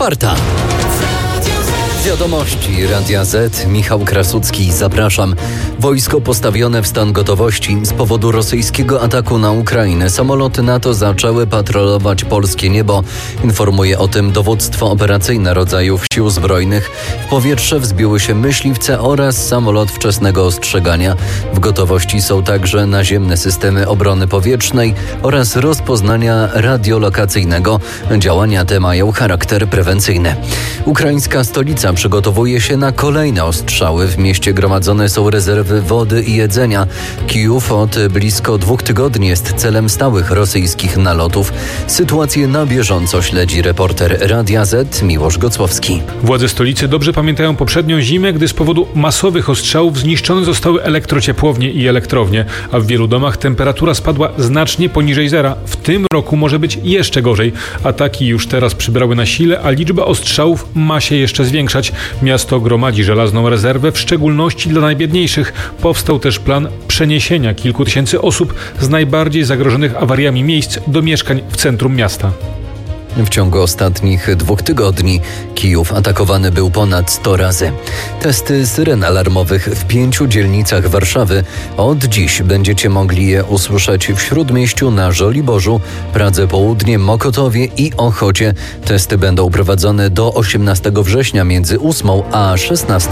4. Wiadomości Radia Z. Michał Krasucki, zapraszam. Wojsko postawione w stan gotowości. Z powodu rosyjskiego ataku na Ukrainę samoloty NATO zaczęły patrolować polskie niebo. Informuje o tym dowództwo operacyjne rodzajów sił zbrojnych. W powietrze wzbiły się myśliwce oraz samolot wczesnego ostrzegania. W gotowości są także naziemne systemy obrony powietrznej oraz rozpoznania radiolokacyjnego. Działania te mają charakter prewencyjny. Ukraińska stolica przygotowuje się na kolejne ostrzały. W mieście gromadzone są rezerwy wody i jedzenia. Kijów od blisko 2 tygodni jest celem stałych rosyjskich nalotów. Sytuację na bieżąco śledzi reporter Radia Z Miłosz Gocłowski. Władze stolicy dobrze pamiętają poprzednią zimę, gdy z powodu masowych ostrzałów zniszczone zostały elektrociepłownie i elektrownie, a w wielu domach temperatura spadła znacznie poniżej zera. W tym roku może być jeszcze gorzej. Ataki już teraz przybrały na sile, a liczba ostrzałów ma się jeszcze zwiększać. Miasto gromadzi żelazną rezerwę, w szczególności dla najbiedniejszych. Powstał też plan przeniesienia kilku tysięcy osób z najbardziej zagrożonych awariami miejsc do mieszkań w centrum miasta. W ciągu ostatnich 2 tygodni Kijów atakowany był ponad 100 razy. Testy syren alarmowych w 5 dzielnicach Warszawy. Od dziś będziecie mogli je usłyszeć w Śródmieściu, na Żoliborzu, Pradze Południe, Mokotowie i Ochocie. Testy będą prowadzone do 18 września między 8 a 16.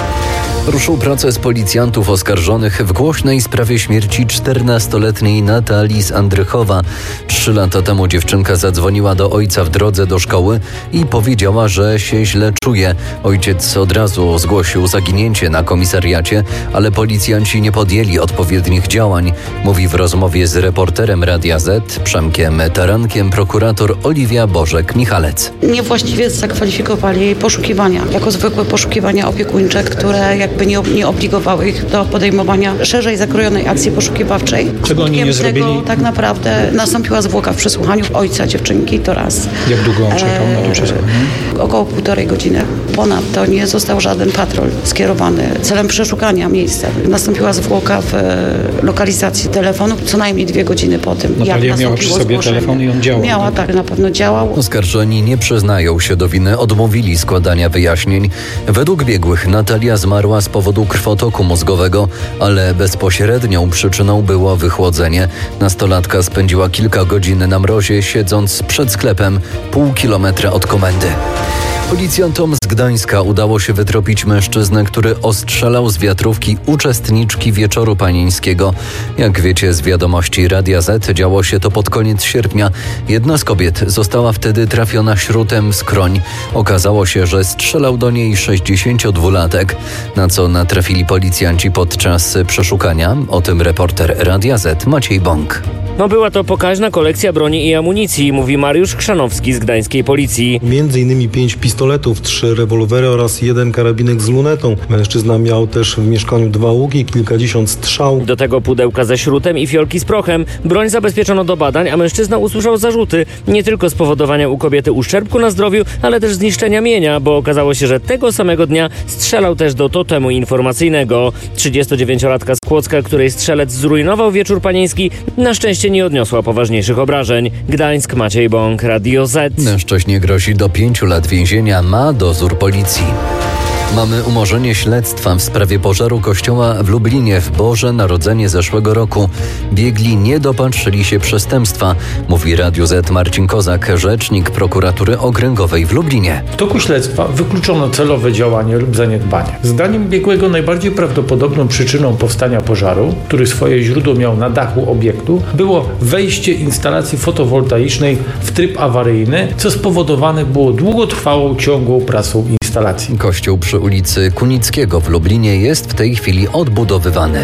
Ruszył proces policjantów oskarżonych w głośnej sprawie śmierci 14-letniej Natalii z Andrychowa. 3 lata temu dziewczynka zadzwoniła do ojca w drodze do szkoły i powiedziała, że się źle czuje. Ojciec od razu zgłosił zaginięcie na komisariacie, ale policjanci nie podjęli odpowiednich działań. Mówi w rozmowie z reporterem Radia Z Przemkiem Tarankiem prokurator Oliwia Bożek-Michalec. Niewłaściwie zakwalifikowali poszukiwania jako zwykłe poszukiwania opiekuńcze, które nie obligowały ich do podejmowania szerzej zakrojonej akcji poszukiwawczej. Czego oni nie zrobili? Tego tak naprawdę nastąpiła zwłoka w przesłuchaniu ojca dziewczynki, to raz. Jak długo on czekał na to przesłuchanie? Około 1,5 godziny. Ponadto nie został żaden patrol skierowany celem przeszukania miejsca. Nastąpiła zwłoka w lokalizacji telefonu co najmniej 2 godziny po tym. Natalia miała przy sobie telefon i on działał. Miała, tak, na pewno działał. Oskarżeni nie przyznają się do winy, odmówili składania wyjaśnień. Według biegłych Natalia zmarła z powodu krwotoku mózgowego, ale bezpośrednią przyczyną było wychłodzenie. Nastolatka spędziła kilka godzin na mrozie, siedząc przed sklepem pół kilometra od komendy. Policjantom z Gdańska udało się wytropić mężczyznę, który ostrzelał z wiatrówki uczestniczki wieczoru panieńskiego. Jak wiecie z wiadomości Radia Z, działo się to pod koniec sierpnia. Jedna z kobiet została wtedy trafiona śrutem w skroń. Okazało się, że strzelał do niej 62-latek, na co natrafili policjanci podczas przeszukania. O tym reporter Radia Z Maciej Bąk. Była to pokaźna kolekcja broni i amunicji, mówi Mariusz Chrzanowski z gdańskiej policji. Między innymi 5 pistoletów, 3 rewolwery oraz 1 karabinek z lunetą. Mężczyzna miał też w mieszkaniu 2 łuki, kilkadziesiąt strzał. Do tego pudełka ze śrutem i fiolki z prochem. Broń zabezpieczono do badań, a mężczyzna usłyszał zarzuty. Nie tylko spowodowania u kobiety uszczerbku na zdrowiu, ale też zniszczenia mienia, bo okazało się, że tego samego dnia strzelał też do totemu informacyjnego. 39-latka z Kłodzka, której strzelec zrujnował wieczór panieński, na szczęście nie odniosła poważniejszych obrażeń. Gdańsk, Maciej Bąk, Radio Z. Mężczyźnie grozi do 5 lat więzienia, ma dozór policji. Mamy umorzenie śledztwa w sprawie pożaru kościoła w Lublinie w Boże Narodzenie zeszłego roku. Biegli nie dopatrzyli się przestępstwa, mówi Radiu Z Marcin Kozak, rzecznik prokuratury okręgowej w Lublinie. W toku śledztwa wykluczono celowe działanie lub zaniedbanie. Zdaniem biegłego najbardziej prawdopodobną przyczyną powstania pożaru, który swoje źródło miał na dachu obiektu, było wejście instalacji fotowoltaicznej w tryb awaryjny, co spowodowane było długotrwałą, ciągłą pracą instalacji. Kościół przy ulicy Kunickiego w Lublinie jest w tej chwili odbudowywany.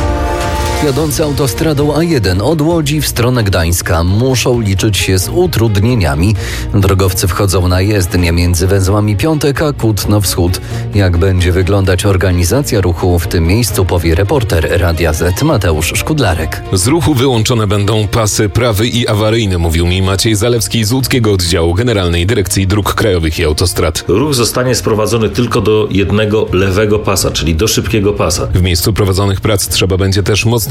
Jadący autostradą A1 od Łodzi w stronę Gdańska muszą liczyć się z utrudnieniami. Drogowcy wchodzą na jezdnię między węzłami Piątek a Kutno-Wschód. Jak będzie wyglądać organizacja ruchu w tym miejscu, powie reporter Radia Z Mateusz Szkudlarek. Z ruchu wyłączone będą pasy prawy i awaryjny, mówił mi Maciej Zalewski z łódzkiego oddziału Generalnej Dyrekcji Dróg Krajowych i Autostrad. Ruch zostanie sprowadzony tylko do jednego lewego pasa, czyli do szybkiego pasa. W miejscu prowadzonych prac trzeba będzie też mocno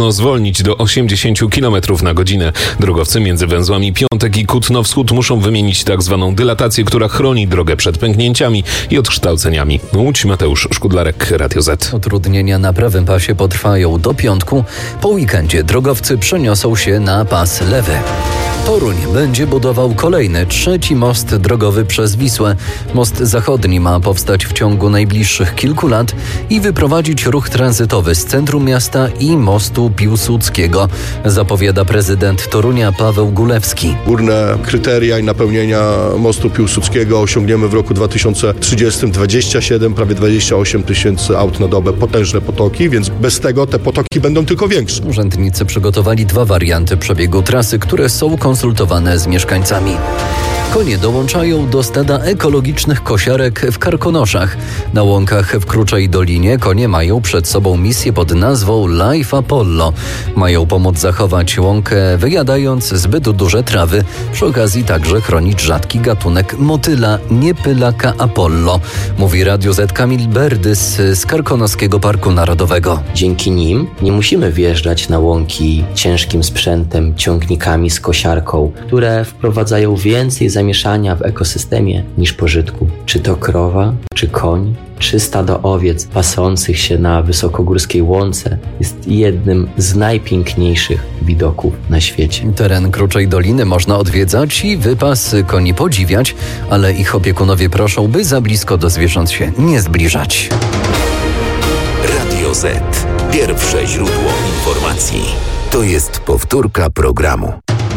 mocno zwolnić do 80 km na godzinę. Drogowcy między węzłami Piątek i Kutno-Wschód muszą wymienić tak zwaną dylatację, która chroni drogę przed pęknięciami i odkształceniami. Łódź, Mateusz Szkudlarek, Radio Z. Utrudnienia na prawym pasie potrwają do piątku. Po weekendzie drogowcy przeniosą się na pas lewy. Toruń będzie budował kolejny, trzeci most drogowy przez Wisłę. Most zachodni ma powstać w ciągu najbliższych kilku lat i wyprowadzić ruch tranzytowy z centrum miasta i mostu Piłsudskiego, zapowiada prezydent Torunia Paweł Gulewski. Górne kryteria i napełnienia mostu Piłsudskiego osiągniemy w roku 2030 27, prawie 28 tysięcy aut na dobę, potężne potoki, więc bez tego te potoki będą tylko większe. Urzędnicy przygotowali 2 warianty przebiegu trasy, które są konsultowane z mieszkańcami. Konie dołączają do stada ekologicznych kosiarek w Karkonoszach. Na łąkach w Kruczej Dolinie konie mają przed sobą misję pod nazwą Life Apollo. Mają pomóc zachować łąkę, wyjadając zbyt duże trawy. Przy okazji także chronić rzadki gatunek motyla niepylaka Apollo, mówi Radio Z Kamil Berdys z Karkonoskiego Parku Narodowego. Dzięki nim nie musimy wjeżdżać na łąki ciężkim sprzętem, ciągnikami z kosiarką, które wprowadzają więcej zamieszania w ekosystemie niż pożytku. Czy to krowa, czy koń, czy stado owiec pasących się na wysokogórskiej łące jest jednym z najpiękniejszych widoków na świecie. Teren Kruczej Doliny można odwiedzać i wypas koni podziwiać, ale ich opiekunowie proszą, by za blisko do zwierząt się nie zbliżać. Radio Z. Pierwsze źródło informacji. To jest powtórka programu.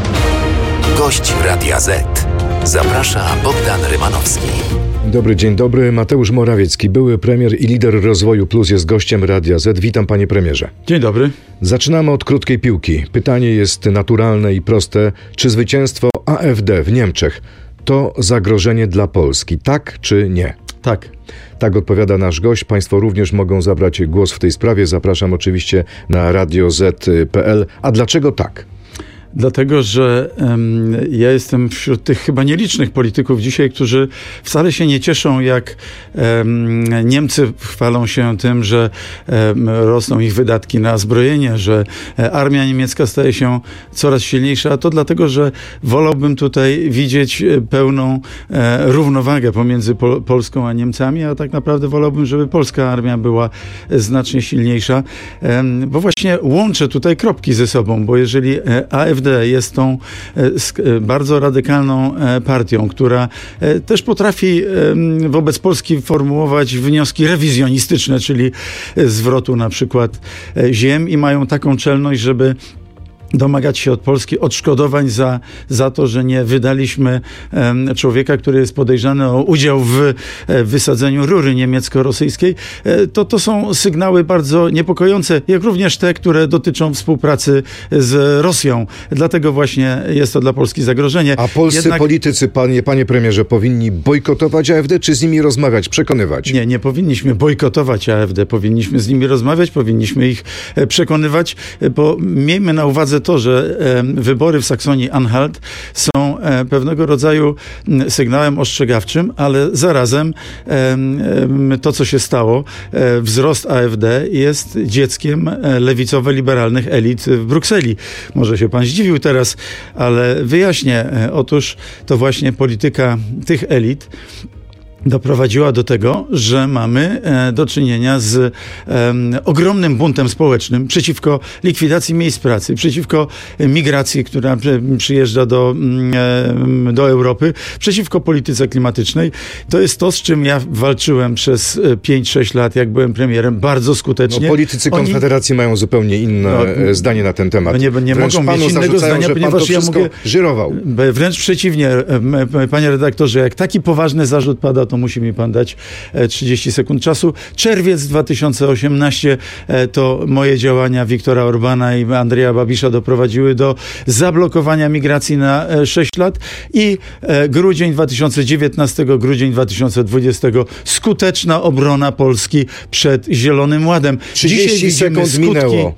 Gość Radia Z. Zaprasza Bogdan Rymanowski. Dzień dobry. Mateusz Morawiecki, były premier i lider Rozwoju Plus, jest gościem Radia Z. Witam, panie premierze. Dzień dobry. Zaczynamy od krótkiej piłki. Pytanie jest naturalne i proste. Czy zwycięstwo AfD w Niemczech to zagrożenie dla Polski? Tak czy nie? Tak. Tak odpowiada nasz gość. Państwo również mogą zabrać głos w tej sprawie. Zapraszam oczywiście na radioz.pl. A dlaczego tak? Dlatego, że ja jestem wśród tych chyba nielicznych polityków dzisiaj, którzy wcale się nie cieszą, jak Niemcy chwalą się tym, że rosną ich wydatki na zbrojenie, że armia niemiecka staje się coraz silniejsza, a to dlatego, że wolałbym tutaj widzieć pełną równowagę pomiędzy Polską a Niemcami, a tak naprawdę wolałbym, żeby polska armia była znacznie silniejsza, bo właśnie łączę tutaj kropki ze sobą, bo jeżeli AfD jest tą bardzo radykalną partią, która też potrafi wobec Polski formułować wnioski rewizjonistyczne, czyli zwrotu na przykład ziem, i mają taką czelność, żeby domagać się od Polski odszkodowań za to, że nie wydaliśmy człowieka, który jest podejrzany o udział w wysadzeniu rury niemiecko-rosyjskiej. To są sygnały bardzo niepokojące, jak również te, które dotyczą współpracy z Rosją. Dlatego właśnie jest to dla Polski zagrożenie. A polscy politycy, panie premierze, powinni bojkotować AfD, czy z nimi rozmawiać, przekonywać? Nie powinniśmy bojkotować AfD. Powinniśmy z nimi rozmawiać, powinniśmy ich przekonywać, bo miejmy na uwadze to, że wybory w Saksonii-Anhalt są pewnego rodzaju sygnałem ostrzegawczym, ale zarazem to, co się stało, wzrost AfD jest dzieckiem lewicowo-liberalnych elit w Brukseli. Może się pan zdziwił teraz, ale wyjaśnię. Otóż to właśnie polityka tych elit doprowadziła do tego, że mamy do czynienia z ogromnym buntem społecznym przeciwko likwidacji miejsc pracy, przeciwko migracji, która przyjeżdża do Europy, przeciwko polityce klimatycznej. To jest to, z czym ja walczyłem przez 5-6 lat, jak byłem premierem, bardzo skutecznie. Politycy Konfederacji mają zupełnie inne zdanie na ten temat. Nie mogą mieć innego zdania, ponieważ ja mogę... żyrował. Wręcz przeciwnie, panie redaktorze, jak taki poważny zarzut pada, to musi mi pan dać 30 sekund czasu. Czerwiec 2018 to moje działania Viktora Orbana i Andrzeja Babisza doprowadziły do zablokowania migracji na 6 lat i grudzień 2019, grudzień 2020 skuteczna obrona Polski przed Zielonym Ładem. 30 sekund minęło.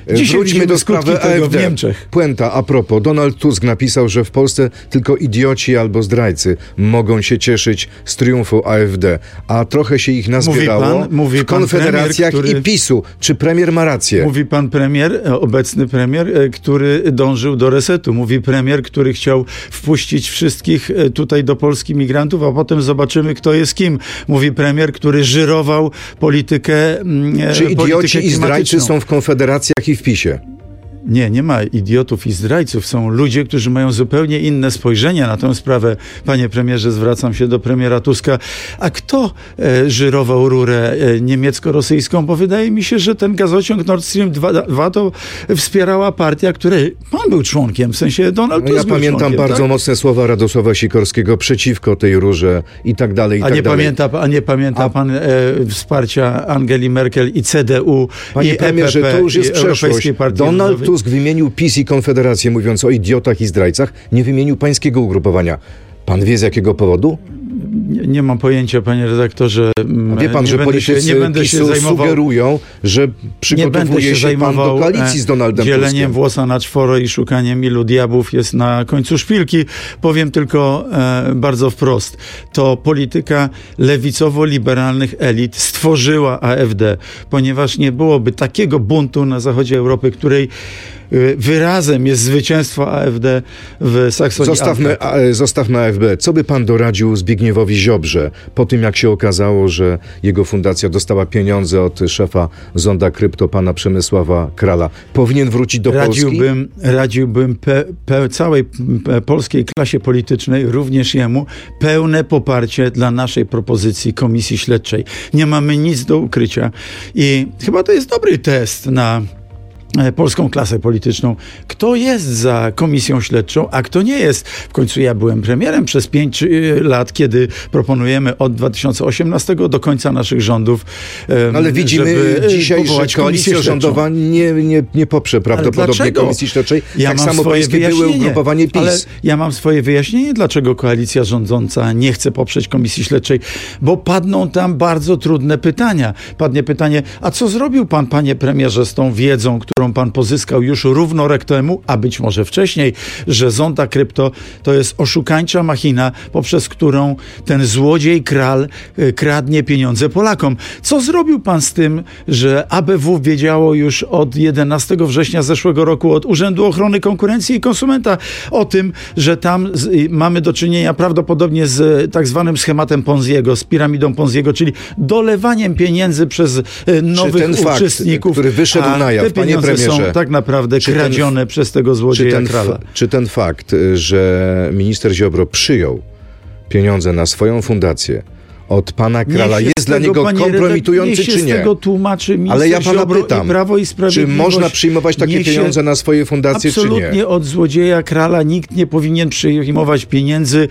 Wróćmy do sprawy AfD. W Niemczech. Puenta a propos. Donald Tusk napisał, że w Polsce tylko idioci albo zdrajcy mogą się cieszyć z triumfu AfD, a trochę się ich nazbierało w konfederacjach i PiS-u. Czy premier ma rację? Mówi pan premier, obecny premier, który dążył do resetu. Mówi premier, który chciał wpuścić wszystkich tutaj do Polski migrantów, a potem zobaczymy, kto jest kim. Mówi premier, który żyrował politykę Czy idioci i zdrajcy są w konfederacjach i w PiS-ie? Nie ma idiotów i zdrajców. Są ludzie, którzy mają zupełnie inne spojrzenie na tę sprawę. Panie premierze, zwracam się do premiera Tuska. A kto żyrował rurę niemiecko-rosyjską? Bo wydaje mi się, że ten gazociąg Nord Stream 2 to wspierała partia, której pan był członkiem, w sensie Donald Tusk był pamiętam członkiem, bardzo mocne słowa Radosława Sikorskiego przeciwko tej rurze i tak dalej, i tak dalej. A nie pamięta pan wsparcia Angeli Merkel i CDU, Panie premierze, EPP, to już jest przeszłość. Donald Tusk wymienił PiS i Konfederację, mówiąc o idiotach i zdrajcach, nie wymienił pańskiego ugrupowania. Pan wie, z jakiego powodu? Nie mam pojęcia, panie redaktorze. Wie pan, że politycy PiS-u sugerują, że przygotowuje się pan do koalicji z Donaldem Tuskiem. Dzieleniem włosa na czworo i szukaniem ilu diabłów jest na końcu szpilki. Powiem tylko bardzo wprost. To polityka lewicowo-liberalnych elit stworzyła AfD, ponieważ nie byłoby takiego buntu na zachodzie Europy, której wyrazem jest zwycięstwo AfD w Saksonii. Zostawmy AfD. Co by pan doradził Zbigniewowi Ziobrze po tym, jak się okazało, że jego fundacja dostała pieniądze od szefa Zonda Krypto, pana Przemysława Krala? Powinien wrócić do Polski? Radziłbym całej polskiej klasie politycznej, również jemu, pełne poparcie dla naszej propozycji komisji śledczej. Nie mamy nic do ukrycia i chyba to jest dobry test na polską klasę polityczną. Kto jest za komisją śledczą, a kto nie jest. W końcu ja byłem premierem przez 5 lat, kiedy proponujemy od 2018 do końca naszych rządów. Ale widzimy dzisiaj, że koalicja rządowa nie poprze prawdopodobnie komisji śledczej. Tak samo pańskie były ugrupowanie PiS. Ale ja mam swoje wyjaśnienie, dlaczego koalicja rządząca nie chce poprzeć komisji śledczej, bo padną tam bardzo trudne pytania. Padnie pytanie, a co zrobił pan, panie premierze, z tą wiedzą, którą pan pozyskał już równo rok temu, a być może wcześniej, że Zonda Krypto to jest oszukańcza machina, poprzez którą ten złodziej Kral kradnie pieniądze Polakom. Co zrobił pan z tym, że ABW wiedziało już od 11 września zeszłego roku od Urzędu Ochrony Konkurencji i Konsumenta o tym, że tam mamy do czynienia prawdopodobnie z tak zwanym schematem Ponziego, z piramidą Ponziego, czyli dolewaniem pieniędzy przez nowych uczestników. Fakt, który wyszedł na jaw, panie premierze, są tak naprawdę kradzione przez tego złodzieja Krala. Czy ten fakt, że minister Ziobro przyjął pieniądze na swoją fundację od pana Krala jest dla niego kompromitujący, czy nie? Z tego tłumaczy ale ja pana pytam, Prawo i Sprawiedliwość. Czy można przyjmować takie pieniądze na swoje fundacje, czy nie? Absolutnie od złodzieja Krala nikt nie powinien przyjmować pieniędzy.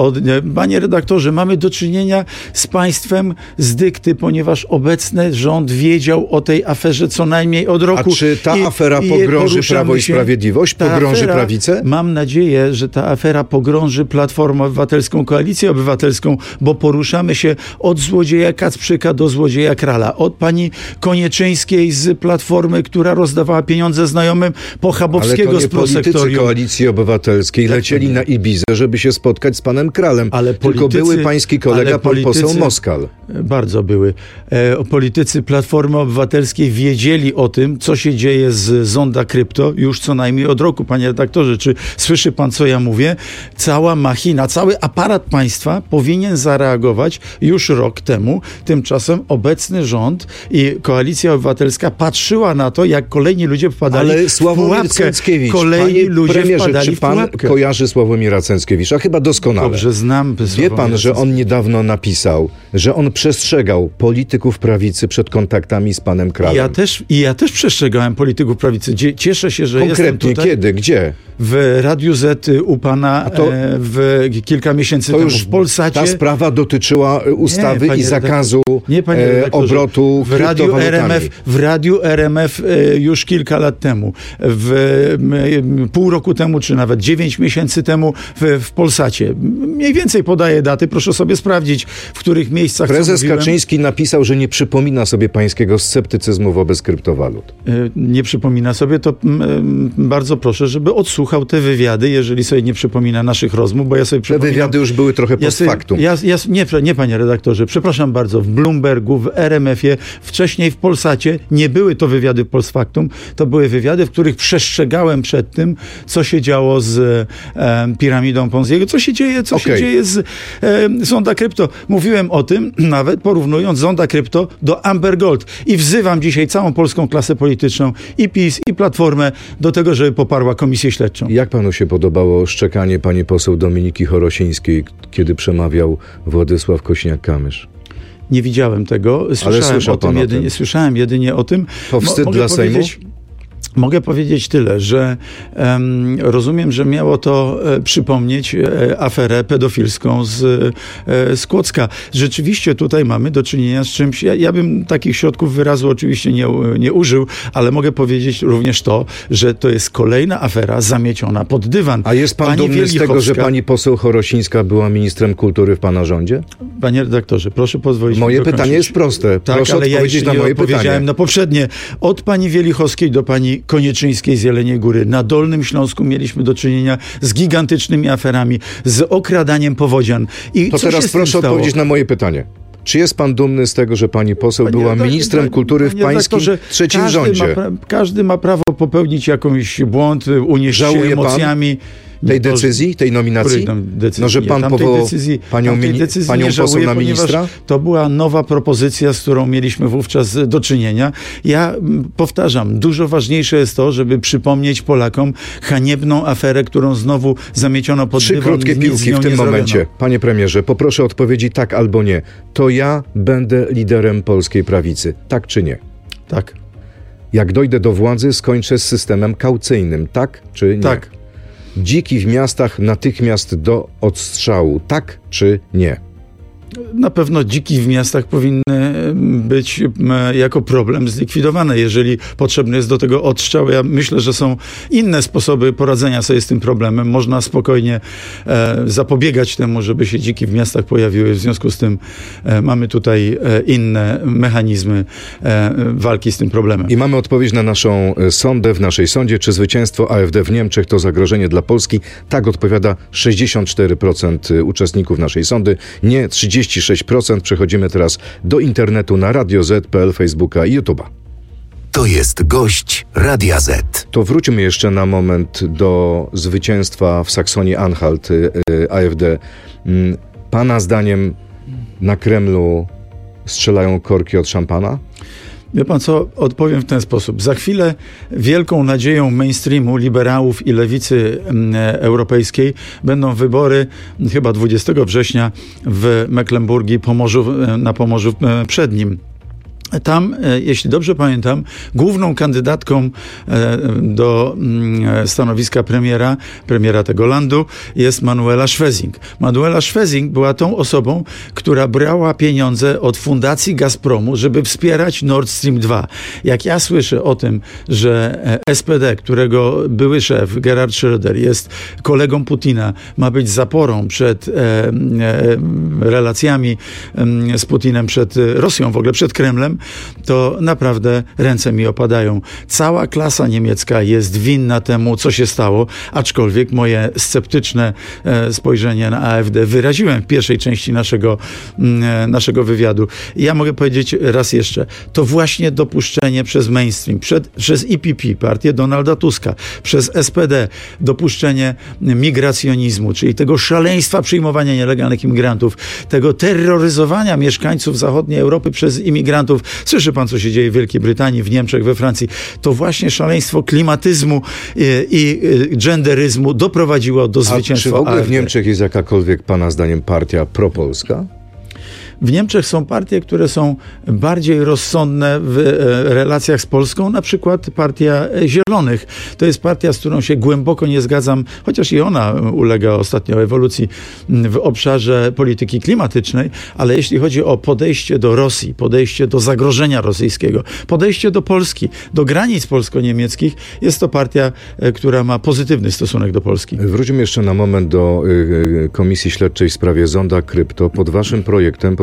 Panie redaktorze, mamy do czynienia z państwem z dykty, ponieważ obecny rząd wiedział o tej aferze co najmniej od roku. A czy ta afera pogrąży Prawo i Sprawiedliwość? Pogrąży prawicę? Mam nadzieję, że ta afera pogrąży Platformę Obywatelską, Koalicję Obywatelską, bo poruszamy się od złodzieja Kacprzyka do złodzieja Krala. Od pani Konieczyńskiej z Platformy, która rozdawała pieniądze znajomym, po Chabowskiego z Prosektorium. Politycy Koalicji Obywatelskiej lecieli na Ibizę, żeby się spotkać z panem Kralem. Tylko były pański kolega, pan poseł Moskal. Bardzo były. Politycy Platformy Obywatelskiej wiedzieli o tym, co się dzieje z Zonda Krypto już co najmniej od roku. Panie redaktorze, czy słyszy pan, co ja mówię? Cała machina, cały aparat państwa powinien zareagować już rok temu. Tymczasem obecny rząd i Koalicja Obywatelska patrzyła na to, jak kolejni ludzie wpadali w pułapkę. Kolejni ludzie wpadali w pułapkę. Czy pan kojarzy Sławomira Cęckiewicza? Chyba doskonale. Dobrze znam. Wie pan, że on niedawno napisał, że on przestrzegał polityków prawicy przed kontaktami z panem Kralem. Ja też przestrzegałem polityków prawicy. Cieszę się, że konkretnie jestem tutaj. Kiedy? Gdzie? W Radiu Z u pana w kilka miesięcy temu w Polsacie. Ta sprawa dotyczyła ustawy i zakazu obrotu kryptowalutami. W Radiu RMF już kilka lat temu, pół roku temu, czy nawet 9 miesięcy temu w Polsacie. Mniej więcej podaję daty, proszę sobie sprawdzić, w których miejscach miejscach, Prezes Kaczyński napisał, że nie przypomina sobie pańskiego sceptycyzmu wobec kryptowalut. Nie przypomina sobie, to bardzo proszę, żeby odsłuchał te wywiady, jeżeli sobie nie przypomina naszych rozmów, bo ja sobie przypominam... Te wywiady już były trochę post factum. Nie, panie redaktorze, przepraszam bardzo, w Bloombergu, w RMF-ie, wcześniej w Polsacie nie były to wywiady post factum, to były wywiady, w których przestrzegałem przed tym, co się działo z piramidą Ponziego, co się dzieje z Zonda Krypto. Mówiłem o tym, nawet porównując Zonda Krypto do Amber Gold i wzywam dzisiaj całą polską klasę polityczną i PiS, i Platformę do tego, żeby poparła komisję śledczą. Jak panu się podobało szczekanie pani poseł Dominiki Chorosińskiej, kiedy przemawiał Władysław Kosiniak-Kamysz? Nie widziałem tego. Słyszałem jedynie o tym. To wstyd dla Sejmu? Mogę powiedzieć tyle, że rozumiem, że miało to przypomnieć aferę pedofilską z Kłodzka. Rzeczywiście tutaj mamy do czynienia z czymś, ja bym takich środków wyrazu oczywiście nie użył, ale mogę powiedzieć również to, że to jest kolejna afera zamieciona pod dywan. A jest pan dumny z tego, że pani poseł Chorosińska była ministrem kultury w pana rządzie? Panie redaktorze, proszę pozwolić mi Moje dokończyć. pytanie jest proste. Tak, proszę ale odpowiedzieć na moje pytanie. Na poprzednie. Od pani Wielichowskiej do pani Konieczyńskiej z Jeleniej Góry. Na Dolnym Śląsku mieliśmy do czynienia z gigantycznymi aferami, z okradaniem powodzian. To teraz proszę odpowiedzieć na moje pytanie. Czy jest pan dumny z tego, że pani poseł była ministrem kultury w pańskim trzecim rządzie? Każdy ma prawo popełnić jakąś błąd, unieść się emocjami. Tej decyzji, tej nominacji? Decyzji? No, że pan powołał panią poseł na ministra? To była nowa propozycja, z którą mieliśmy wówczas do czynienia. Ja powtarzam, dużo ważniejsze jest to, żeby przypomnieć Polakom haniebną aferę, którą znowu zamieciono pod dywan. 3 krótkie piłki w tym momencie. Panie premierze, poproszę odpowiedzi tak albo nie. To ja będę liderem polskiej prawicy. Tak czy nie? Tak. Jak dojdę do władzy, skończę z systemem kaucyjnym. Tak czy nie? Tak. Dziki w miastach natychmiast do odstrzału. Tak czy nie? Na pewno dziki w miastach powinny być jako problem zlikwidowane, jeżeli potrzebny jest do tego odstrzał. Ja myślę, że są inne sposoby poradzenia sobie z tym problemem. Można spokojnie zapobiegać temu, żeby się dziki w miastach pojawiły. W związku z tym mamy tutaj inne mechanizmy walki z tym problemem. I mamy odpowiedź na naszą sondę w naszej sądzie. Czy zwycięstwo AfD w Niemczech to zagrożenie dla Polski? Tak odpowiada 64% uczestników naszej sondy. Nie 36%. Przechodzimy teraz do internetu na Radio Z.pl, Facebooka i YouTube'a. To jest gość Radia Z. To wróćmy jeszcze na moment do zwycięstwa w Saksonii-Anhalt AfD. Pana zdaniem na Kremlu strzelają korki od szampana? Wie pan co, odpowiem w ten sposób. Za chwilę wielką nadzieją mainstreamu, liberałów i lewicy europejskiej będą wybory chyba 20 września w Mecklenburgii, na Pomorzu Przednim. Tam, jeśli dobrze pamiętam, główną kandydatką do stanowiska premiera tego landu jest Manuela Schwesing. Manuela Schwesing była tą osobą, która brała pieniądze od fundacji Gazpromu, żeby wspierać Nord Stream 2. Jak ja słyszę o tym, że SPD, którego były szef Gerhard Schröder jest kolegą Putina, ma być zaporą przed relacjami z Putinem, przed Rosją, w ogóle przed Kremlem, to naprawdę ręce mi opadają. Cała klasa niemiecka jest winna temu, co się stało, aczkolwiek moje sceptyczne spojrzenie na AfD wyraziłem w pierwszej części naszego wywiadu. Ja mogę powiedzieć raz jeszcze, to właśnie dopuszczenie przez mainstream, przez IPP, partię Donalda Tuska, przez SPD, dopuszczenie migracjonizmu, czyli tego szaleństwa przyjmowania nielegalnych imigrantów, tego terroryzowania mieszkańców zachodniej Europy przez imigrantów. Słyszy pan, co się dzieje w Wielkiej Brytanii, w Niemczech, we Francji. To właśnie szaleństwo klimatyzmu i genderyzmu doprowadziło do zwycięstwa. A czy w ogóle AfD. w Niemczech jest jakakolwiek pana zdaniem partia propolska? W Niemczech są partie, które są bardziej rozsądne w relacjach z Polską, na przykład Partia Zielonych. To jest partia, z którą się głęboko nie zgadzam, chociaż i ona ulega ostatnio ewolucji w obszarze polityki klimatycznej, ale jeśli chodzi o podejście do Rosji, podejście do zagrożenia rosyjskiego, podejście do Polski, do granic polsko-niemieckich, jest to partia, która ma pozytywny stosunek do Polski. Wróćmy jeszcze na moment do Komisji Śledczej w sprawie Zonda Krypto. Pod waszym projektem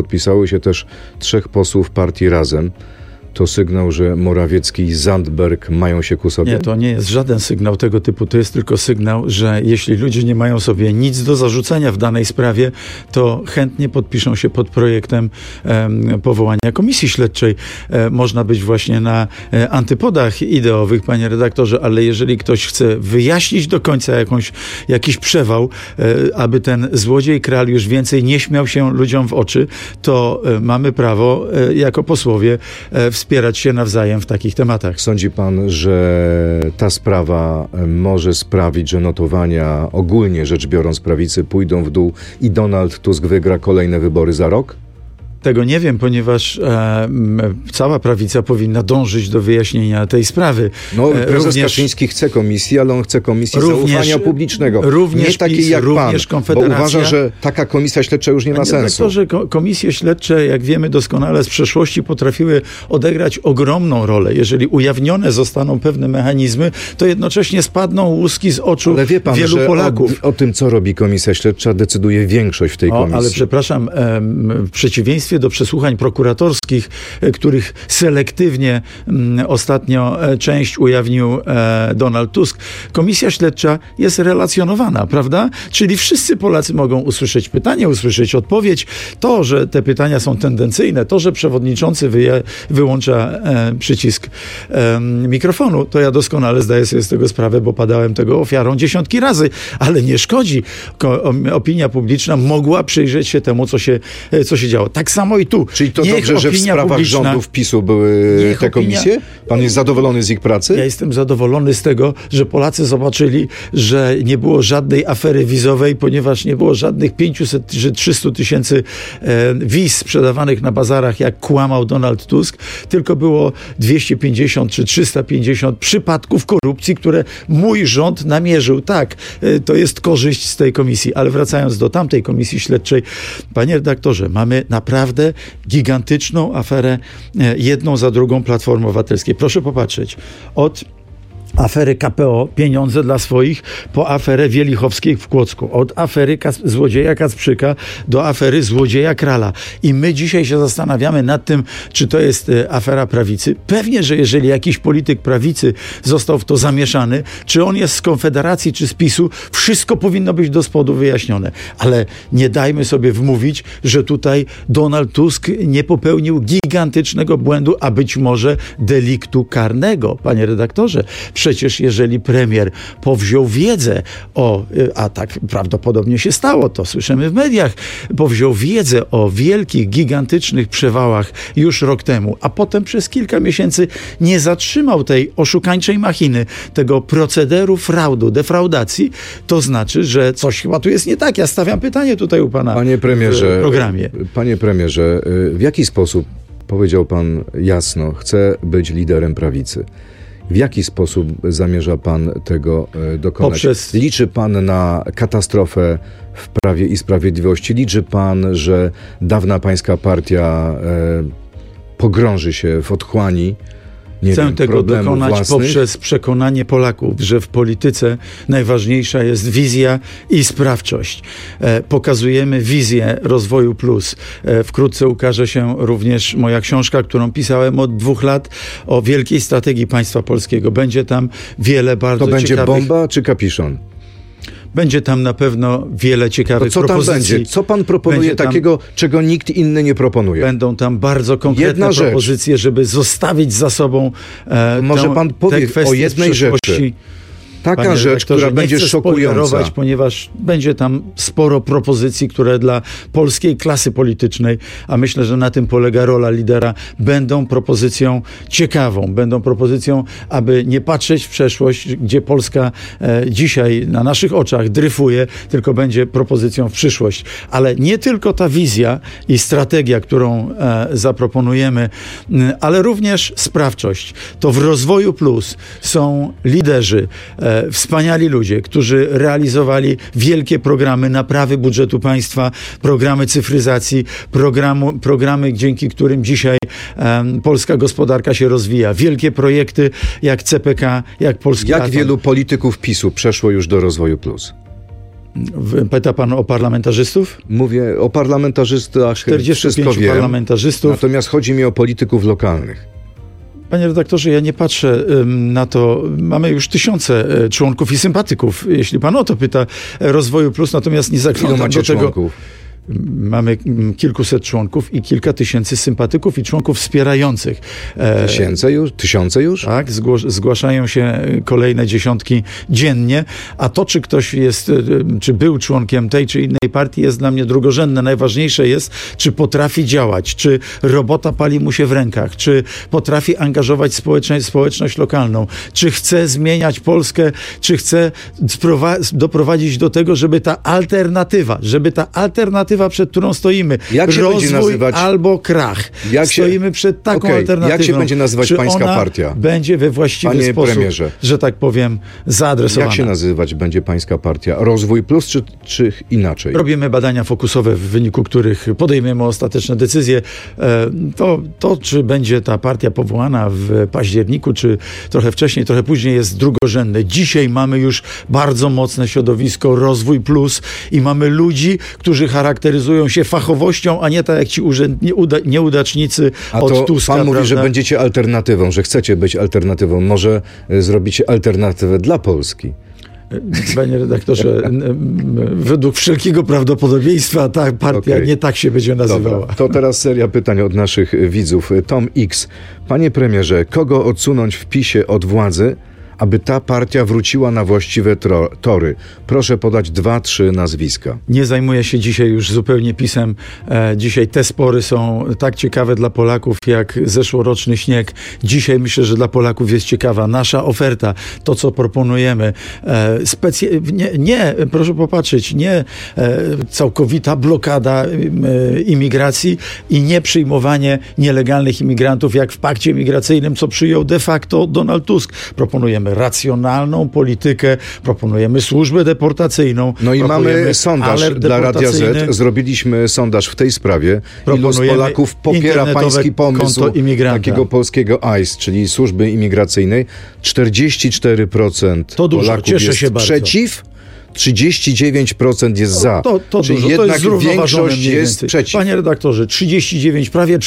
podpisało się też 3 posłów partii Razem. To sygnał, że Morawiecki i Zandberg mają się ku sobie? Nie, to nie jest żaden sygnał tego typu. To jest tylko sygnał, że jeśli ludzie nie mają sobie nic do zarzucenia w danej sprawie, to chętnie podpiszą się pod projektem powołania komisji śledczej. Można być właśnie na antypodach ideowych, panie redaktorze, ale jeżeli ktoś chce wyjaśnić do końca jakiś przewał, aby ten złodziej kral już więcej nie śmiał się ludziom w oczy, to mamy prawo jako posłowie wspierać się nawzajem w takich tematach. Sądzi pan, że ta sprawa może sprawić, że notowania ogólnie rzecz biorąc prawicy pójdą w dół i Donald Tusk wygra kolejne wybory za rok? Tego nie wiem, ponieważ cała prawica powinna dążyć do wyjaśnienia tej sprawy. No, prezes Kaczyński chce komisji, ale on chce komisji zaufania publicznego. Nie takiej jak pan, bo uważa, że taka komisja śledcza już nie ma sensu. To, że komisje śledcze, jak wiemy doskonale z przeszłości, potrafiły odegrać ogromną rolę. Jeżeli ujawnione zostaną pewne mechanizmy, to jednocześnie spadną łuski z oczu ale wie pan, wielu że Polaków. O tym, co robi komisja śledcza, decyduje większość w tej komisji. Ale przepraszam, w przeciwieństwie do przesłuchań prokuratorskich, których selektywnie ostatnio część ujawnił Donald Tusk, komisja śledcza jest relacjonowana, prawda? Czyli wszyscy Polacy mogą usłyszeć pytanie, usłyszeć odpowiedź. To, że te pytania są tendencyjne, to, że przewodniczący wyłącza przycisk mikrofonu, to ja doskonale zdaję sobie z tego sprawę, bo padałem tego ofiarą dziesiątki razy, ale nie szkodzi. Opinia publiczna mogła przyjrzeć się temu, co się działo. Tak samo i tu. Czyli to dobrze, że w sprawach rządów PiS-u były te komisje? Pan jest zadowolony z ich pracy? Ja jestem zadowolony z tego, że Polacy zobaczyli, że nie było żadnej afery wizowej, ponieważ nie było żadnych 500 czy 300 tysięcy wiz sprzedawanych na bazarach, jak kłamał Donald Tusk, tylko było 250 czy 350 przypadków korupcji, które mój rząd namierzył. Tak, to jest korzyść z tej komisji, ale wracając do tamtej komisji śledczej, panie redaktorze, mamy naprawdę gigantyczną aferę, jedną za drugą Platformy Obywatelskiej. Proszę popatrzeć, od afery KPO, pieniądze dla swoich, po aferę Wielichowskiej w Kłodzku. Od afery złodzieja Kacprzyka do afery złodzieja Krala. I my dzisiaj się zastanawiamy nad tym, czy to jest afera prawicy. Pewnie, że jeżeli jakiś polityk prawicy został w to zamieszany, czy on jest z Konfederacji, czy z PiS-u, wszystko powinno być do spodu wyjaśnione. Ale nie dajmy sobie wmówić, że tutaj Donald Tusk nie popełnił gigantycznego błędu, a być może deliktu karnego. Panie redaktorze, przecież jeżeli premier powziął wiedzę a tak prawdopodobnie się stało, to słyszymy w mediach, powziął wiedzę o wielkich, gigantycznych przewałach już rok temu, a potem przez kilka miesięcy nie zatrzymał tej oszukańczej machiny, tego procederu fraudu, defraudacji, to znaczy, że coś chyba tu jest nie tak. Ja stawiam pytanie tutaj u pana w programie. Panie premierze, w jaki sposób, powiedział pan jasno, chce być liderem prawicy? W jaki sposób zamierza pan tego dokonać? Liczy pan na katastrofę w Prawie i Sprawiedliwości? Liczy pan, że dawna pańska partia pogrąży się w otchłani? Chcę tego dokonać poprzez przekonanie Polaków, że w polityce najważniejsza jest wizja i sprawczość. Pokazujemy wizję rozwoju plus. Wkrótce ukaże się również moja książka, którą pisałem od 2 lat o wielkiej strategii państwa polskiego. Będzie tam wiele bardzo ciekawych... To będzie bomba czy kapiszon? Będzie tam na pewno wiele ciekawych propozycji. Co tam będzie? Co pan proponuje takiego, czego nikt inny nie proponuje? Będą tam bardzo konkretne propozycje, żeby zostawić za sobą może pan powie o jednej rzeczy. Taka rzecz, która będzie szokująca. Ponieważ będzie tam sporo propozycji, które dla polskiej klasy politycznej, a myślę, że na tym polega rola lidera, będą propozycją ciekawą. Będą propozycją, aby nie patrzeć w przeszłość, gdzie Polska dzisiaj na naszych oczach dryfuje, tylko będzie propozycją w przyszłość. Ale nie tylko ta wizja i strategia, którą zaproponujemy, ale również sprawczość. To w Rozwoju Plus są liderzy, wspaniali ludzie, którzy realizowali wielkie programy naprawy budżetu państwa, programy cyfryzacji, programy, dzięki którym dzisiaj polska gospodarka się rozwija. Wielkie projekty jak CPK, jak Polski Atom. Jak wielu polityków PiS-u przeszło już do Rozwoju Plus? Pyta pan o parlamentarzystów? Mówię o parlamentarzystach, 45 parlamentarzystów. Natomiast chodzi mi o polityków lokalnych. Panie redaktorze, ja nie patrzę na to. Mamy już tysiące członków i sympatyków, jeśli pan o to pyta, Rozwoju Plus, natomiast nie zaglądam do tego. Członków? Mamy kilkuset członków i kilka tysięcy sympatyków i członków wspierających. Tysiące już? Tak, zgłaszają się kolejne dziesiątki dziennie, a to, czy ktoś jest, czy był członkiem tej czy innej partii, jest dla mnie drugorzędne. Najważniejsze jest, czy potrafi działać, czy robota pali mu się w rękach, czy potrafi angażować społeczność lokalną, czy chce zmieniać Polskę, czy chce doprowadzić do tego, żeby ta alternatywa, przed którą stoimy, jak się rozwój będzie nazywać, albo krach. Stoimy przed taką alternatywą. Jak się będzie nazywać pańska partia? Będzie we właściwy sposób, premierze, że tak powiem, zaadresowana. Jak się nazywać będzie pańska partia? Rozwój Plus czy inaczej? Robimy badania fokusowe, w wyniku których podejmiemy ostateczne decyzje. To, czy będzie ta partia powołana w październiku, czy trochę wcześniej, trochę później, jest drugorzędne. Dzisiaj mamy już bardzo mocne środowisko Rozwój Plus i mamy ludzi, którzy charakteryzują się fachowością, a nie tak jak ci nieudacznicy od Tuska. Pan mówi, że będziecie alternatywą, że chcecie być alternatywą. Może zrobicie alternatywę dla Polski? Panie redaktorze, według wszelkiego prawdopodobieństwa ta partia nie tak się będzie nazywała. Dobra, to teraz seria pytań od naszych widzów. Tom X. Panie premierze, kogo odsunąć w PiS-ie od władzy, aby ta partia wróciła na właściwe tory? Proszę podać 2-3 nazwiska. Nie zajmuję się dzisiaj już zupełnie PiS-em. Dzisiaj te spory są tak ciekawe dla Polaków, jak zeszłoroczny śnieg. Dzisiaj myślę, że dla Polaków jest ciekawa nasza oferta, to co proponujemy. Proszę popatrzeć, nie całkowita blokada imigracji i nie przyjmowanie nielegalnych imigrantów, jak w pakcie migracyjnym, co przyjął de facto Donald Tusk. Proponujemy racjonalną politykę, proponujemy służbę deportacyjną. No i mamy sondaż dla Radia Z. Zrobiliśmy sondaż w tej sprawie. Ilu z Polaków popiera pański pomysł takiego polskiego ICE, czyli służby imigracyjnej? 44% to dużo, Polaków cieszę jest się przeciw. 39% jest za. Czyli dużo. jednak większość jest przeciw. Panie redaktorze, 39, prawie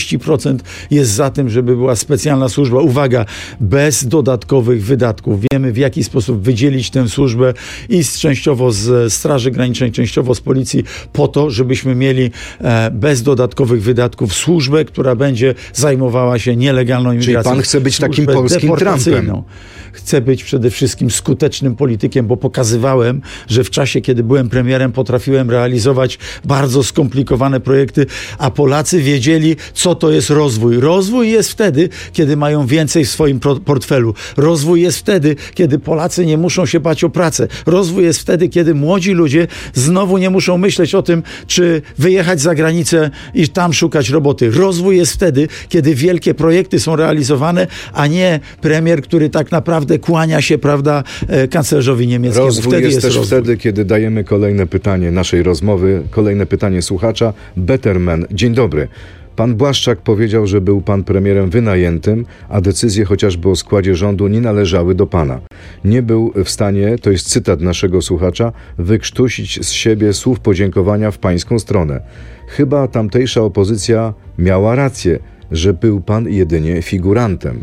40% jest za tym, żeby była specjalna służba. Uwaga, bez dodatkowych wydatków. Wiemy, w jaki sposób wydzielić tę służbę i częściowo z Straży Granicznej, częściowo z Policji, po to, żebyśmy mieli bez dodatkowych wydatków służbę, która będzie zajmowała się nielegalną imigracją. Czyli pan chce być takim polskim Trumpem. Chcę być przede wszystkim skutecznym politykiem, bo pokazywałem, że w czasie, kiedy byłem premierem, potrafiłem realizować bardzo skomplikowane projekty, a Polacy wiedzieli, co to jest rozwój. Rozwój jest wtedy, kiedy mają więcej w swoim portfelu. Rozwój jest wtedy, kiedy Polacy nie muszą się bać o pracę. Rozwój jest wtedy, kiedy młodzi ludzie znowu nie muszą myśleć o tym, czy wyjechać za granicę i tam szukać roboty. Rozwój jest wtedy, kiedy wielkie projekty są realizowane, a nie premier, który tak naprawdę kłania się, prawda, kanclerzowi niemieckiemu. Rozwój wtedy jest też wtedy, kiedy dajemy kolejne pytanie naszej rozmowy, kolejne pytanie słuchacza. Betterman. Dzień dobry. Pan Błaszczak powiedział, że był pan premierem wynajętym, a decyzje chociażby o składzie rządu nie należały do pana. Nie był w stanie, to jest cytat naszego słuchacza, wykrztusić z siebie słów podziękowania w pańską stronę. Chyba tamtejsza opozycja miała rację, że był pan jedynie figurantem.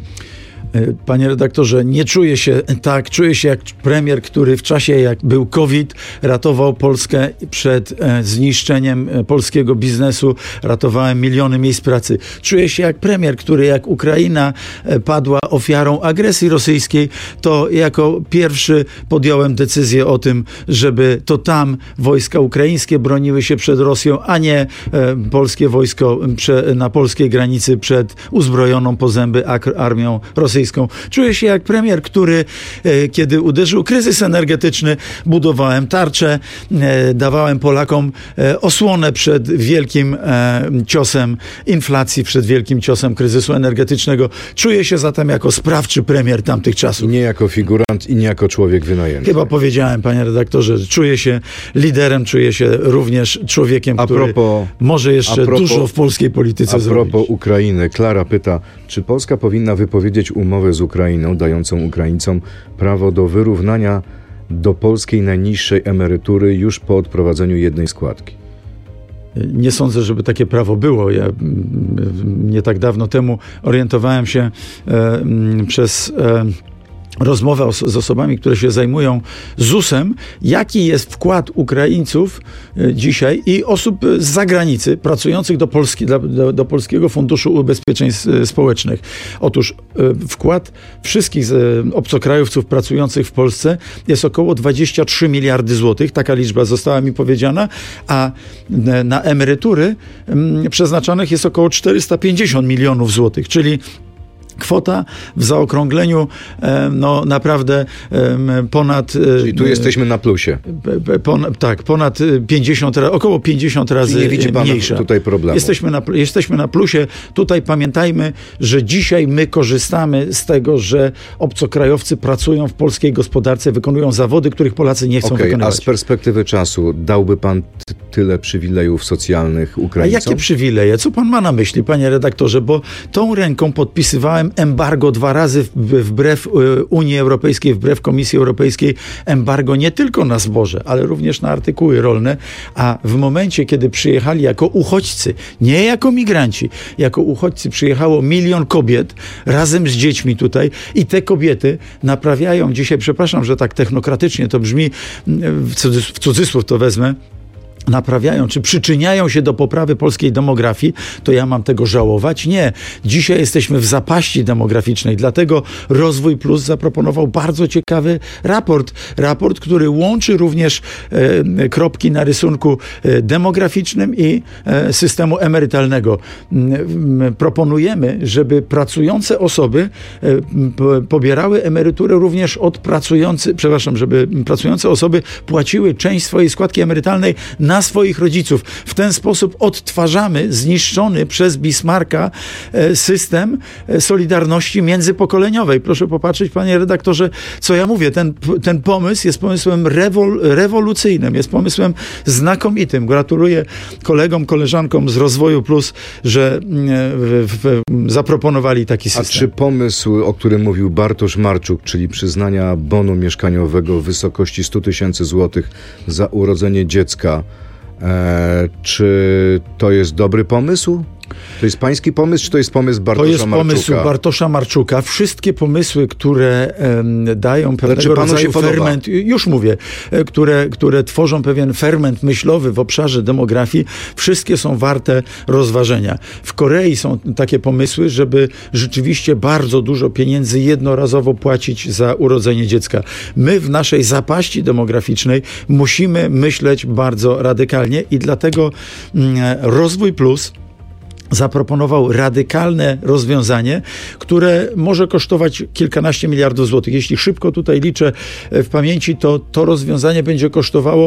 Panie redaktorze, nie czuję się tak, czuję się jak premier, który w czasie, jak był COVID, ratował Polskę przed zniszczeniem polskiego biznesu, ratowałem miliony miejsc pracy. Czuję się jak premier, który jak Ukraina padła ofiarą agresji rosyjskiej, to jako pierwszy podjąłem decyzję o tym, żeby to tam wojska ukraińskie broniły się przed Rosją, a nie polskie wojsko na polskiej granicy przed uzbrojoną po zęby armią rosyjską. Czuję się jak premier, który, kiedy uderzył kryzys energetyczny, budowałem tarczę, dawałem Polakom osłonę przed wielkim ciosem inflacji, przed wielkim ciosem kryzysu energetycznego. Czuję się zatem jako sprawczy premier tamtych czasów. Nie jako figurant i nie jako człowiek wynajęty. Chyba powiedziałem, panie redaktorze, że czuję się liderem, czuję się również człowiekiem, który może jeszcze dużo w polskiej polityce zrobić. A propos Ukrainy, Klara pyta, czy Polska powinna wypowiedzieć umowę z Ukrainą, dającą Ukraińcom prawo do wyrównania do polskiej najniższej emerytury już po odprowadzeniu jednej składki? Nie sądzę, żeby takie prawo było. Ja nie tak dawno temu orientowałem się przez rozmowę z osobami, które się zajmują ZUS-em, jaki jest wkład Ukraińców dzisiaj i osób z zagranicy pracujących do Polskiego Funduszu Ubezpieczeń Społecznych. Otóż wkład wszystkich obcokrajowców pracujących w Polsce jest około 23 miliardy złotych. Taka liczba została mi powiedziana, a na emerytury przeznaczanych jest około 450 milionów złotych, czyli kwota w zaokrągleniu naprawdę ponad... Czyli tu jesteśmy na plusie. Ponad 50 razy, około 50 razy nie widzi pan mniejsza. Tutaj problemu. Jesteśmy na plusie. Tutaj pamiętajmy, że dzisiaj my korzystamy z tego, że obcokrajowcy pracują w polskiej gospodarce, wykonują zawody, których Polacy nie chcą wykonywać. A z perspektywy czasu dałby pan tyle przywilejów socjalnych Ukraińcom? A jakie przywileje? Co pan ma na myśli, panie redaktorze? Bo tą ręką podpisywałem embargo 2 razy wbrew Unii Europejskiej, wbrew Komisji Europejskiej, embargo nie tylko na zboże, ale również na artykuły rolne, a w momencie, kiedy przyjechali jako uchodźcy, nie jako migranci, jako uchodźcy przyjechało 1 milion kobiet razem z dziećmi tutaj i te kobiety naprawiają dzisiaj, przepraszam, że tak technokratycznie to brzmi, w cudzysłów to wezmę, naprawiają, czy przyczyniają się do poprawy polskiej demografii, to ja mam tego żałować? Nie. Dzisiaj jesteśmy w zapaści demograficznej, dlatego Rozwój Plus zaproponował bardzo ciekawy raport, który łączy również kropki na rysunku demograficznym i systemu emerytalnego. Proponujemy, żeby pracujące osoby pobierały emeryturę również od żeby pracujące osoby płaciły część swojej składki emerytalnej na swoich rodziców. W ten sposób odtwarzamy zniszczony przez Bismarcka system solidarności międzypokoleniowej. Proszę popatrzeć, panie redaktorze, co ja mówię. Ten pomysł jest pomysłem rewolucyjnym, jest pomysłem znakomitym. Gratuluję kolegom, koleżankom z Rozwoju Plus, że zaproponowali taki system. A czy pomysł, o którym mówił Bartosz Marczuk, czyli przyznania bonu mieszkaniowego w wysokości 100 tysięcy złotych za urodzenie dziecka, czy to jest dobry pomysł? To jest pański pomysł, czy to jest pomysł Bartosza Marczuka? To jest pomysł Bartosza Marczuka. Wszystkie pomysły, które dają pewnego rodzaju ferment, już mówię, które tworzą pewien ferment myślowy w obszarze demografii, wszystkie są warte rozważenia. W Korei są takie pomysły, żeby rzeczywiście bardzo dużo pieniędzy jednorazowo płacić za urodzenie dziecka. My w naszej zapaści demograficznej musimy myśleć bardzo radykalnie i dlatego Rozwój Plus zaproponował radykalne rozwiązanie, które może kosztować kilkanaście miliardów złotych. Jeśli szybko tutaj liczę w pamięci, to rozwiązanie będzie kosztowało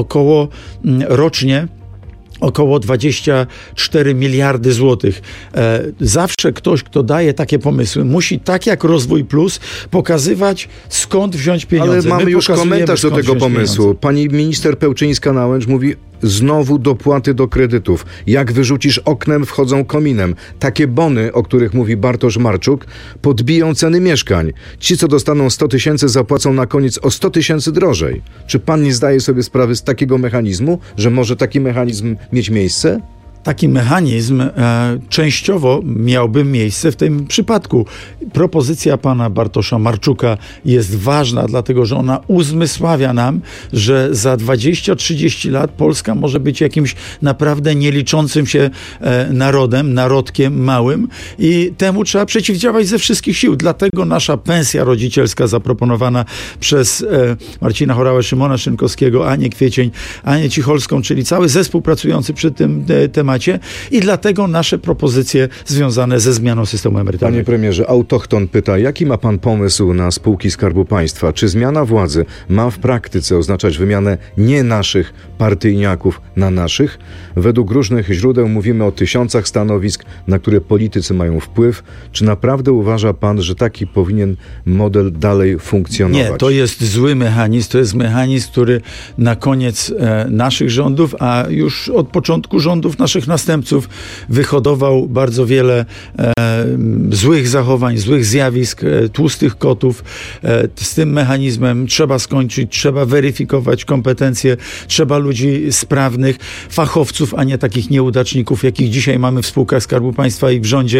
rocznie około 24 miliardy złotych. Zawsze ktoś, kto daje takie pomysły, musi tak jak Rozwój Plus pokazywać, skąd wziąć pieniądze. Ale mamy już komentarz do tego pomysłu. Pani minister Pełczyńska-Nałęcz mówi: znowu dopłaty do kredytów. Jak wyrzucisz oknem, wchodzą kominem. Takie bony, o których mówi Bartosz Marczuk, podbiją ceny mieszkań. Ci, co dostaną 100 tysięcy, zapłacą na koniec o 100 tysięcy drożej. Czy pan nie zdaje sobie sprawy z takiego mechanizmu, że może taki mechanizm mieć miejsce? Taki mechanizm częściowo miałby miejsce w tym przypadku. Propozycja pana Bartosza Marczuka jest ważna, dlatego że ona uzmysławia nam, że za 20-30 lat Polska może być jakimś naprawdę nieliczącym się narodkiem małym i temu trzeba przeciwdziałać ze wszystkich sił. Dlatego nasza pensja rodzicielska zaproponowana przez Marcina Horałę, Szymona Szynkowskiego, Anię Kwiecień, Anię Cicholską, czyli cały zespół pracujący przy tym temacie, i dlatego nasze propozycje związane ze zmianą systemu emerytalnego. Panie premierze, Autochton pyta, jaki ma pan pomysł na spółki Skarbu Państwa? Czy zmiana władzy ma w praktyce oznaczać wymianę nie naszych partyjniaków na naszych? Według różnych źródeł mówimy o tysiącach stanowisk, na które politycy mają wpływ. Czy naprawdę uważa pan, że taki powinien model dalej funkcjonować? Nie, to jest zły mechanizm. To jest mechanizm, który na koniec naszych rządów, a już od początku rządów naszych swoich następców, wyhodował bardzo wiele złych zachowań, złych zjawisk, tłustych kotów. Z tym mechanizmem trzeba skończyć, trzeba weryfikować kompetencje, trzeba ludzi sprawnych, fachowców, a nie takich nieudaczników, jakich dzisiaj mamy w spółkach Skarbu Państwa i w rządzie.